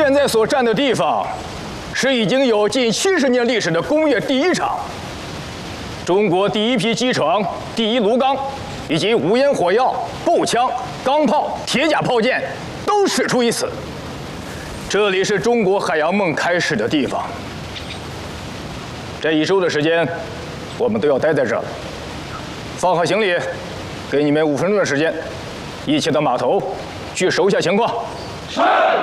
现在所站的地方，是已经有近70年历史的工业第一厂，中国第一批机床、第一炉钢，以及无烟火药、步枪、钢炮、铁甲炮舰，都始出于此。这里是中国海洋梦开始的地方。这1周的时间，我们都要待在这儿。放好行李，给你们5分钟的时间，一起到码头去收一下情况。是。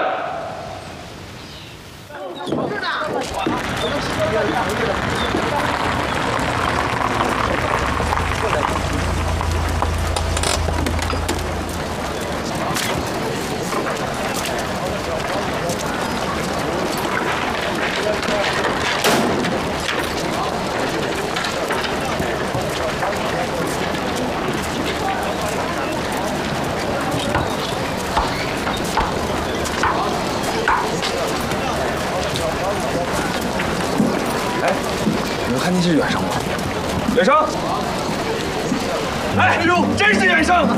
看见是远生吗？ 远生， 哎呦，真是远生！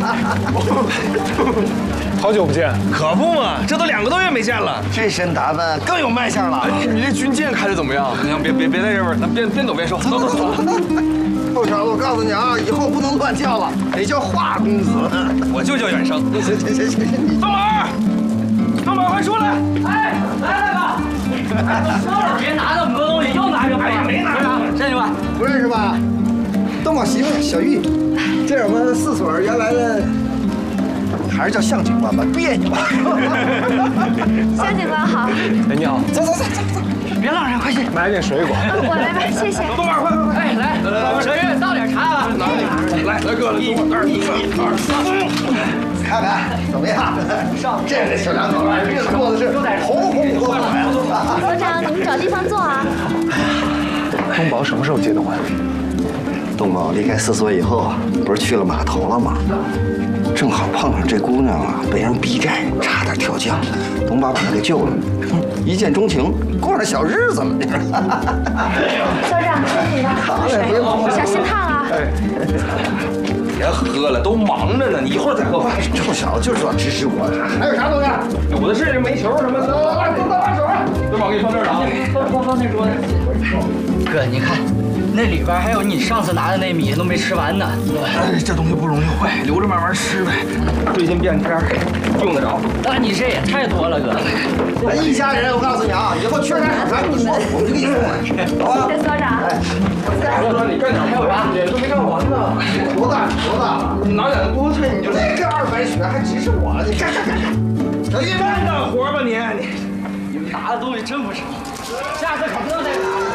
好久不见， 可不嘛，这都2个多月没见了。 这身打扮更有卖相了。 你这军舰开的怎么样？你看，别在这边，咱边走边说。走。 后场，我告诉你啊，以后不能乱叫了，得叫华公子。 我就叫远生。 行， 东宝，快出来！ 哎，来吧！别拿那么多东西，又拿着不？ 没拿着。 这就吧， 不认识吧？东宝媳妇小玉，这是我们4所原来的，还是叫向警官吧，别扭。 向警官好。 哎，你好， 走， 别浪人，快去买点水果。 我来吧，谢谢。 东宝，快！ 哎，来，小玉倒点茶吧。 来，哥，来，1、2、3。 看看怎么样？这小两口啊，日子过的是红红火火呀。 所长，你们找地方坐啊。 东宝什么时候结的婚？ 东宝离开4所以后，不是去了码头了吗？正好碰上这姑娘啊，被人逼债，差点跳江，东宝把她给救了，一见钟情，过上小日子了。 所长，辛苦了。 好嘞，不用。 小心烫啊。 别喝了，都忙着呢，你一会儿再喝饭。 臭小子就知道指使我，还有啥东西？ 有的是煤球什么的。来，都拿手。东宝，给你放这儿了啊。 放那桌子。哥，你看，那里边还有你上次拿的那米都没吃完呢。 哎，这东西不容易坏，留着慢慢吃呗。最近变天用得着。 那你这也太多了，哥。 一家人，我告诉你啊，以后缺啥有啥跟你说，我们就给你送来，好吧？ 谢谢所长。 所长，你干点还有啥？都没干完呢。 多大了？ 你拿点菠菜，你就这200血还指使我了，你干！ 小玉，干点活吧你们拿的东西真不少，下次可不能再拿了。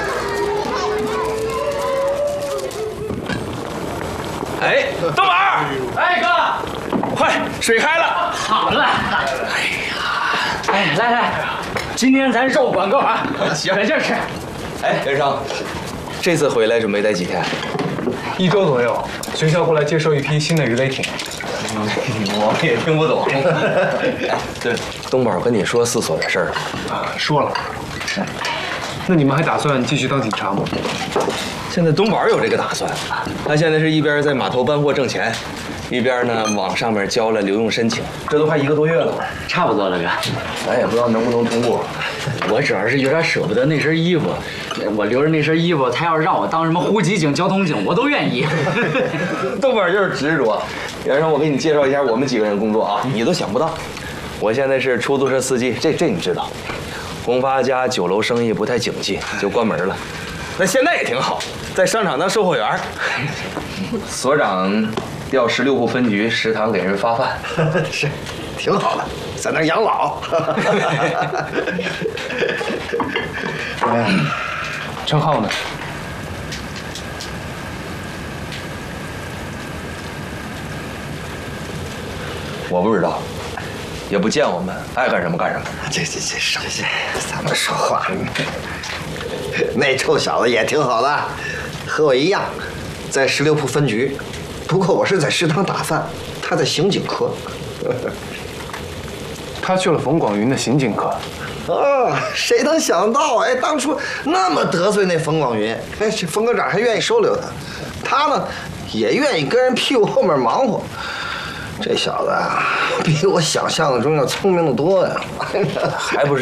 哎，东宝， 哎，哥， 快，水开了。 好了。哎，来，今天咱肉管够啊！ 行， 在这儿吃。 哎，袁生，这次回来准备待几天 1周左右，学校过来接收一批新的鱼雷艇。 我也听不懂。对，东宝跟你说4所的事儿了啊，说了。那你们还打算继续当警察吗？ 现在东宝有这个打算，他现在是一边在码头搬货挣钱，一边呢往上面交了留用申请，这都快1个多月了吧？ 差不多了，哥。 咱也不知道能不能通过。 我主要是有点舍不得那身衣服，我留着那身衣服，他要是让我当什么户籍警、交通警，我都愿意。 东宝就是执着。袁生，我给你介绍一下我们几个人工作啊，你都想不到。我现在是出租车司机，这你知道。宏发家酒楼生意不太景气，就关门了。那现在也挺好，在商场当售货员。所长调16部分局食堂给人发饭， 是，挺好的，在那儿养老。 陈浩呢？ 我不知道，也不见我们，爱干什么干什么。 这，咱们说话。那臭小子也挺好的，和我一样，在16铺分局。不过我是在食堂打饭，他在刑警科。 他去了冯广云的刑警科。 啊，谁能想到哎，当初那么得罪那冯广云，哎，这冯科长还愿意收留他，他呢也愿意跟人屁股后面忙活。这小子啊，比我想象的中要聪明得多呀！ 还不是